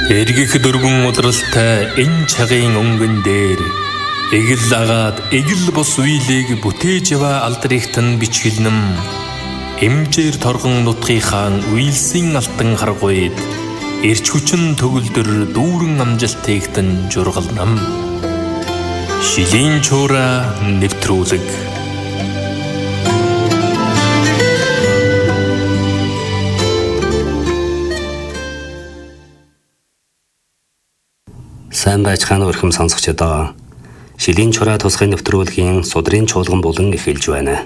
Эргэх дөрвөн удралтай энэ цагийн өнгөн дээр эгэл агаад эгэл бос үеийг бүтээж яваа алдрыхтан бичгэлнэм эмжээр торгон нутгийнхаа үйлсийн алтан харгуйд эрч хүчин төгөлдөр дүүрэн амжилтыгтан жургалнам шилийн чуура нэвтрүүлэг. Сайн байцгаана өрхөм сонсогчдоо. Шилийн чураа тусгай нэвтрүүлгийн судрын чуулган болон эхэлж байна.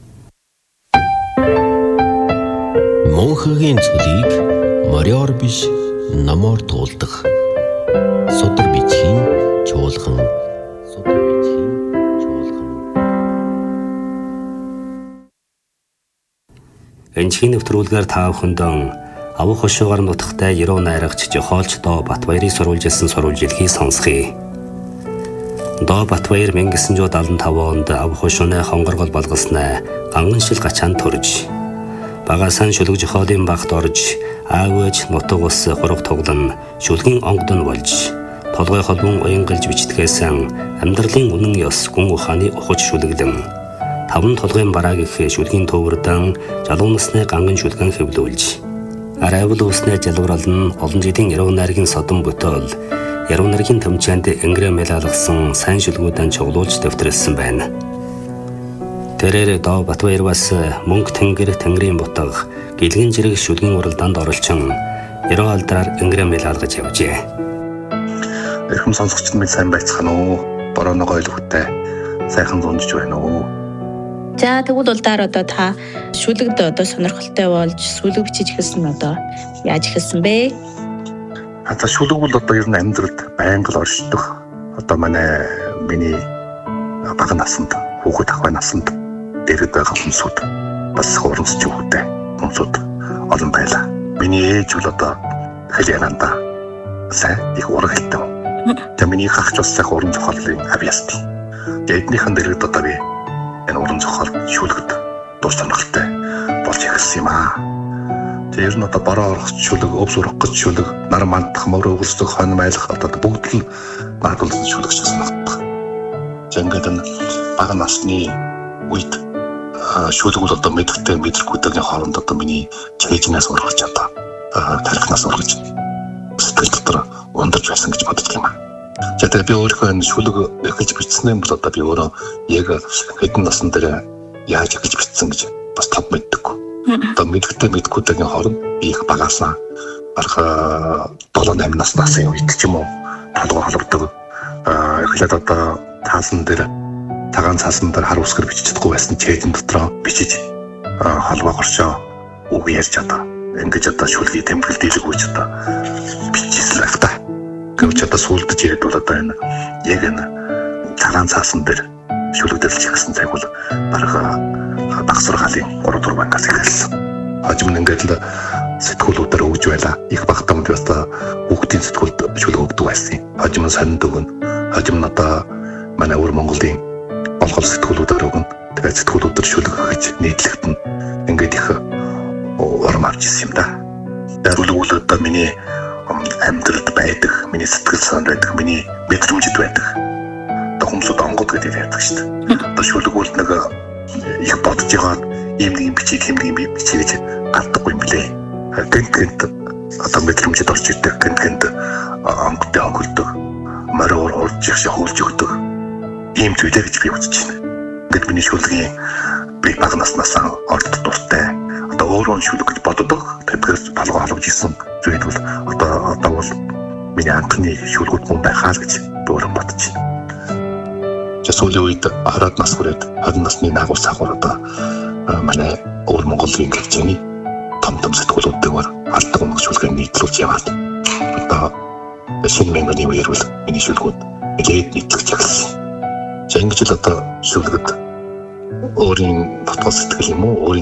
Монхогийн цөлийг мориор биш намор туулдаг. Судар бичгийн чуулган. Энэхийн нэвтрүүлгээр та бүхэндээ авах хошуугаар нутагтай яруу найрагч Жохоолч Доо Батбаярыг сурвалжилсан сурвалжилгийг сонсгоё. Доо Батбаяр 1975 онд авах хошууны хонгоргол болгосноо ганган шил гачаанд төрж багасаа шүлэг Жохоолын багт орж аавж нутаг ус хураг тоглон шүлгийн онгодон болж толгой холбон уянгалж бичдгээсэн амьдралын үнэн ёс гүн ухааны ухаж шүлэглэн таван толгойн барааг их шүлгийн төвөрдөн жалуун насны ганган шүлгэн хэвлүүлж арайвал усны жалгуурал нь олон жилийн яруу найргийн содон бүтээл яруу найргийн төмчөнд ингрэм ялгалсан сайн шүлгүүдэн чуглуулж дэвтэрсэн байна. Тэрээр Доо Батбаяр бас мөнгө тэнгэрийн бутга гэлгэн жирэг шүлгийн уралдаанд оролцсон яруу алдраар ингрэм ялгалж явжээ. Эрхэм сонсогчид минь сайн байцгаана уу? Борооноогоо илүүхтэй сайхан зунжиж байна уу? За тэгвэл улдаар одоо та шүлэгд одоо сонирхолтой болж сүлэг бичиж эхэлсэн нь одоо яаж эхэлсэн бэ? За шүлэг бол одоо ер нь амьдралд байнга л оршдог. Одоо миний бага насанд хүүхэд ах бай насанд дэргэд байгаа хүмүүсүүд бас хуурмсч хүүхдээ хүмүүсүүд олон байлаа. Миний ээж бол одоо хэлянанда сайн их урагтай. Тэгээ миний ах ч бас сайхан уран зохиолын авьяастай. Эднийхэн дэргэд одоо би энэ уран зохиол шүлэгд дур сонирхолтой болж эхэлсэн юм аа. Тэр нь одоо бороо орох шүлэг, өвс урах гэж шүлэг, нар мандах, мөр өвсдөх, хон майлах одоо бүгд л багтуулсан шүлэг ч гэсэн багтдаг. Ингээд энэ бага насны үед шүлэг бол одоо мэдрэхтэй мэдрэхгүйтэйгийн хооронд одоо миний чэйжнээс ургаж одоо тарихнаас ургаж сэтгэл дотор ундарч байсан гэж боддог юм аа. За тэгээ би өөрөө энэ шүлэг эхэлж бичсэн юм бол одоо би өөрөө яг хэдэн насны дээр яаж эхэлж бичсэн гэж бас тав мэддэггүй. Одоо мэдрэхтэй мэдгүйтэйгийн хооронд би их багасаа барах 7-8 наснаас үед ч юм уу толгой холбогддог. Эхлээд одоо таасан дээр цагаан цаасан дээр хар усгэр бичиж чадахгүй байсан чэйжин дотроо бичиж холбоо горшоо үг ярьж одоо ингэж одоо шүлгийн тэмдэглэл дийлэг үүж одоо бичижсэн байх та. Гэвч одоо сүулдэж ирээд бол одоо энэ яг энэ цагаан цаасан дээр шүлэгдэлж ихсэн цаг бол бараг баг сургаалын 3-4 ангаас эхэлсэн. Хожим нь ингээд л сэтгүүлүүдээр өгж байла. Их багтамд баста хүүхдийн сэтгүүлд шүлэг өгдөг байсан. Хожим нь сонинд өгнө. Хожим нь одоо манай өвөр Монголын болгол сэтгүүлүүдээр өгнө. Тэгээд сэтгүүлүүдээр шүлэг өгч нийтлэгдэн ингээд их урам авч ирсэн юм да. Шүлэг одоо миний амьдралд байдаг, миний сэтгэл санаанд байдаг, миний мэдрэмжид байдаг. Одоо хүмүүсд онгод гэдэг ярьдаг шүү дээ. Одоо шүлэг бол нэг их бодож байгаа ийм нэг бичиг гэж гаддаггүй юм билээ. Гэнт одоо мэдрэмжид орж ирдэг, гэнт онгодтой хөнгөлдөг, мороор урж их хөвлж өгдөг. Ийм зүйлээ гэж би үзэж байна. Ингээд миний шүлгийн би бага наснаас орд дуртай. Одоо өөрөө шүлэг гэж боддог. Тэгэхээр балгоо халууж исэн зүйл бол одоо бол миний анхны шүлгүүд мөн байхаа л гэж өөрөө бодож байна. Сүүлийн үед 20-аад нас хүрээд 20 насны наагур сахар одоо манай өвөр Монголын хэмжээний том сэтгүүлүүдтэйгээр алдаг өмг шүлгээр нийтлүүлж яваад одоо шинэ мөнгөний үеэр бол миний шүлгүүд нэлээд нийтлэгч эхэлсэн. За ингэж л одоо шүлгэд өөрийн дотоод сэтгэл юм уу, өөрийн